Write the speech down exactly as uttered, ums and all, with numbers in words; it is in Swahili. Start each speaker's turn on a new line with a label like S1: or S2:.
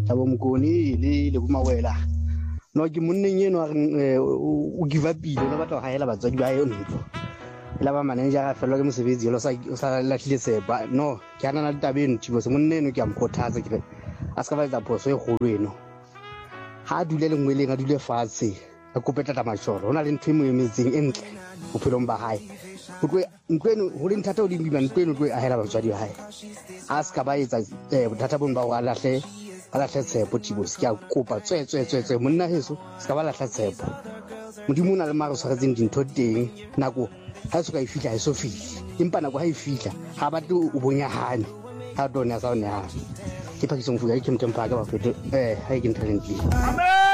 S1: Tabo Mkoni le le Bumawela no ke monneng eno o give up ile le batla ga hela batswadi ba yone ntlo la ba manager a fela ke mosebetsi lo sa sa lahlile seba no ke ana na ditabeng thibo se monne eno ke a mkhothatsa ke a ska ba etsa phoso e kgolo eno ha dule le ngweleng a dule fatshe a kopetla tamashoro hona le ntwe mo emetseng entle bophelong ba hae o tlo ntweno ho le nthata o di bima ntweno tlo a hela batswadi ba hae a ska ba etsa bothata bona ba go alahle ala tshepo thibo se ke a kopa tswe tswe tswe tswe monna heso se ka ba lahla tshepo modimo o na le maro tshwaretseng dintho teng nako ha se ka e fihla e so fihla empa nako ha e fihla ha ba tlo o bonyahane ha tona sa ona ke pakisong fuga ke mtempa ka ba fete eh ha ke nthalentile amen.